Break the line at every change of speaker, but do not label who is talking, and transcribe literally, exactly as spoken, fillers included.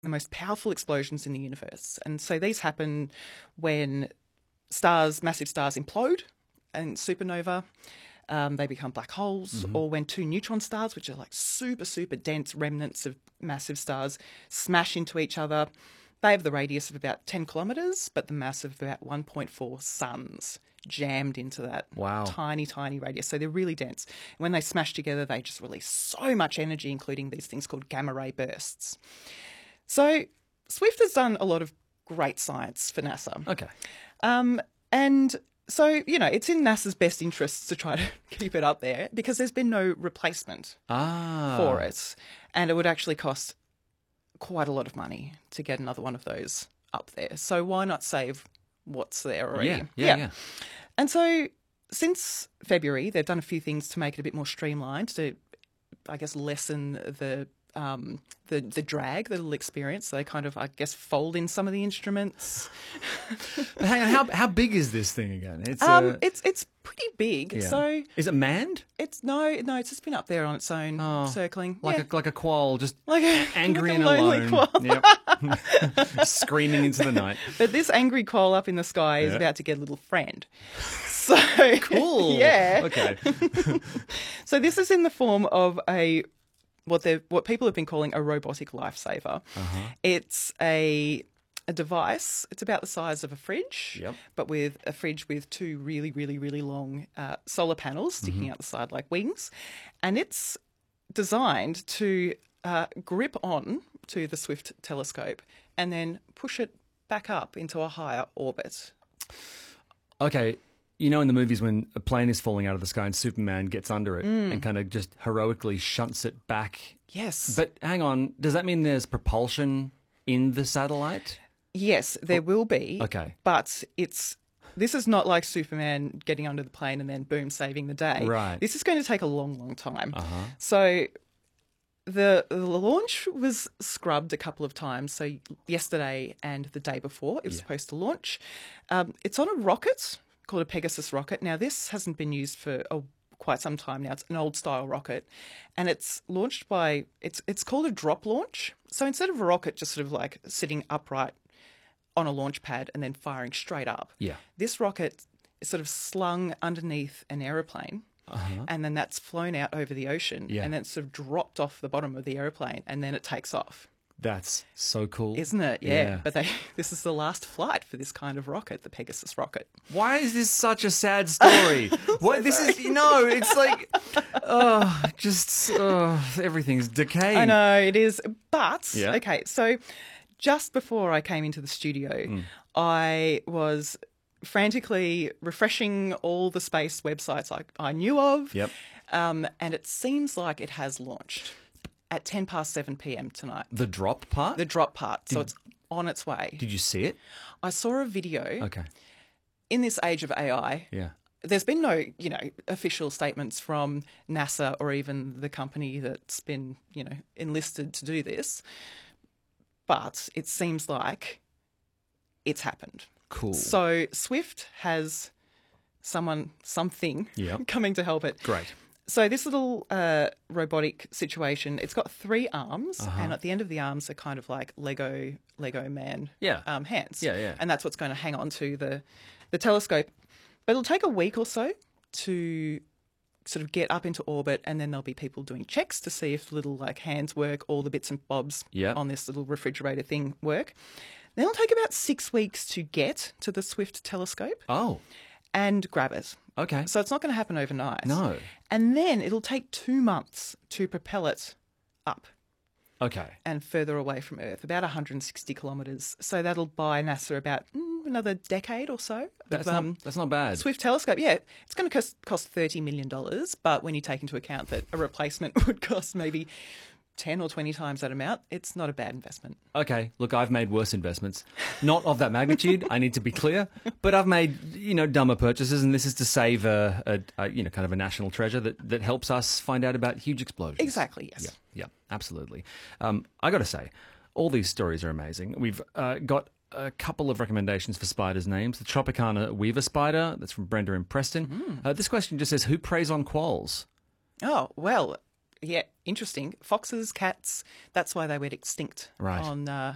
the most powerful explosions in the universe. And so these happen when stars, massive stars implode and supernova. Um, they become black holes, mm-hmm. or when two neutron stars, which are like super, super dense remnants of massive stars, smash into each other. They have the radius of about ten kilometres, but the mass of about one point four suns jammed into that
wow.
tiny, tiny radius. So they're really dense. When they smash together, they just release so much energy, including these things called gamma ray bursts. So Swift has done a lot of great science for NASA.
Okay.
Um, and so, you know, it's in NASA's best interests to try to keep it up there because there's been no replacement
ah.
for it. And it would actually cost quite a lot of money to get another one of those up there. So why not save what's there already?
Yeah, yeah, yeah. yeah.
And so since February, they've done a few things to make it a bit more streamlined to, I guess, lessen the um, the the drag that it'll experience. So they kind of, I guess, fold in some of the instruments.
But hang on, how how big is this thing again? It's
um,
uh...
it's it's pretty big.
Yeah.
So
is it manned?
It's no, no. It's just been up there on its own,
oh,
circling,
like
yeah.
a like a quoll, just
like a,
angry
like a
and
lonely
alone,
quoll.
Yep. Screaming into the night.
But this angry quoll up in the sky is
yeah.
about to get a little friend. So
cool.
Yeah.
Okay.
So this is in the form of a what they what people have been calling a robotic lifesaver.
Uh-huh.
It's a a device. It's about the size of a fridge,
yep.
but with a fridge with two really, really, really long uh, solar panels sticking
mm-hmm.
out the side like wings, and it's designed to uh, grip on to the Swift telescope and then push it back up into a higher orbit.
Okay. You know in the movies when a plane is falling out of the sky and Superman gets under it
mm.
and kind of just heroically shunts it back?
Yes.
But hang on, does that mean there's propulsion in the satellite?
Yes, there will be.
Okay.
But it's this is not like Superman getting under the plane and then boom, saving the day.
Right.
This is going to take a long, long time.
Uh-huh.
So the, the launch was scrubbed a couple of times. So yesterday and the day before it was
yeah.
supposed to launch. Um, it's on a rocket called a Pegasus rocket. Now, this hasn't been used for a, quite some time now. It's an old-style rocket, and it's launched by it's it's called a drop launch. So instead of a rocket just sort of like sitting upright on a launch pad and then firing straight up,
yeah,
this rocket is sort of slung underneath an aeroplane,
uh-huh.
and then that's flown out over the ocean,
yeah.
and then it's sort of dropped off the bottom of the aeroplane, and then it takes off.
That's so cool.
Isn't it? Yeah.
yeah.
But they, this is the last flight for this kind of rocket, the Pegasus rocket.
Why is this such a sad story? What so this sorry. is, no, it's like, oh, just, oh, everything's decaying.
I know, it is. But,
yeah.
okay, so just before I came into the studio, mm. I was frantically refreshing all the space websites I, I knew of.
Yep.
Um, and it seems like it has launched at ten past seven p.m. tonight.
The drop part?
The drop part.
Did,
so it's on its way.
Did you see it?
I saw a video.
Okay.
In this age of A I,
yeah.
there's been no, you know, official statements from NASA or even the company that's been, you know, enlisted to do this. But it seems like it's happened.
Cool.
So Swift has someone, something
yep.
coming to help it.
Great.
So this little uh, robotic situation, it's got three arms,
uh-huh.
and at the end of the arms are kind of like Lego Lego man
yeah.
um, hands.
Yeah, yeah.
And that's what's going to hang on to the, the telescope. But it'll take a week or so to sort of get up into orbit, and then there'll be people doing checks to see if little like hands work, all the bits and bobs
yep.
on this little refrigerator thing work. Then it'll take about six weeks to get to the Swift telescope.
Oh.
And grab it.
Okay.
So it's not going to happen overnight.
No.
And then it'll take two months to propel it up.
Okay.
And further away from Earth, about one hundred sixty kilometres. So that'll buy NASA about mm, another decade or so.
That's,
of,
not,
um,
that's not bad.
Swift telescope, yeah. It's going to cost, cost thirty million dollars, but when you take into account that a replacement would cost maybe ten or twenty times that amount, it's not a bad investment.
Okay, look, I've made worse investments. Not of that magnitude, I need to be clear, but I've made, you know, dumber purchases, and this is to save a, a, a you know, kind of a national treasure that, that helps us find out about huge explosions.
Exactly, yes.
Yeah, yeah, absolutely. Um, I got to say, all these stories are amazing. We've uh, got a couple of recommendations for spiders' names. The Tropicana weaver spider, that's from Brenda in Preston. Mm. Uh, this question just says, who preys on quolls?
Oh, well... Yeah, interesting. Foxes, cats, that's why they went extinct
right.
on uh,